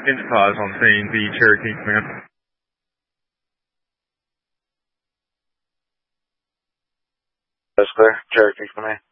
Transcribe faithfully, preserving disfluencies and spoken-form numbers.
Pause on scene, the Cherokee Command. That's clear. Cherokee Command.